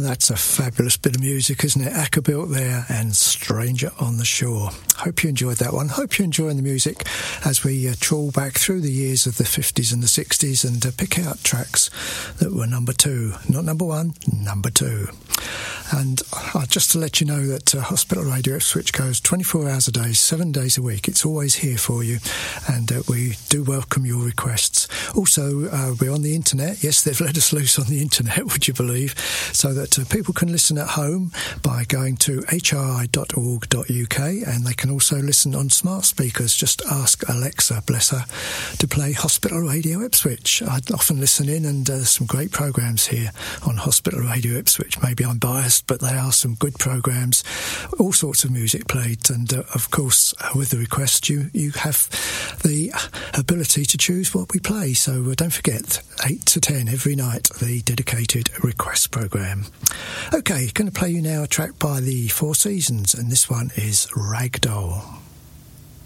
That's a fabulous bit of music, isn't it? Ackerbilt there and Stranger on the Shore. Hope you enjoyed that one. Hope you're enjoying the music as we trawl back through the years of the 50s and the 60s and pick out tracks that were number 2. Not number 1, number 2. And just to let you know that Hospital Radio Ipswich goes 24 hours a day, 7 days a week. It's always here for you, and we do welcome your requests. Also, we're on the internet. Yes, they've let us loose on the internet, would you believe? So that people can listen at home by going to hri.org.uk, and they can also listen on smart speakers. Just ask Alexa, bless her, to play Hospital Radio Ipswich. I often listen in, and there's some great programmes here on Hospital Radio Ipswich. Maybe I'm biased, but they are some good programmes, all sorts of music played, and of course with the request you have the ability to choose what we play, so don't forget 8 to 10 every night, the dedicated request programme. Okay, going to play you now a track by the Four Seasons, and this one is Ragdoll.